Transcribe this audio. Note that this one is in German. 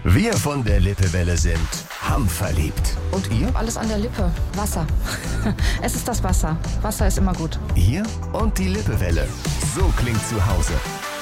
Wir von der Lippewelle sind hamverliebt. Und ihr? Alles an der Lippe. Wasser. Es ist das Wasser. Wasser ist immer gut. Ihr und die Lippewelle. So klingt zu Hause.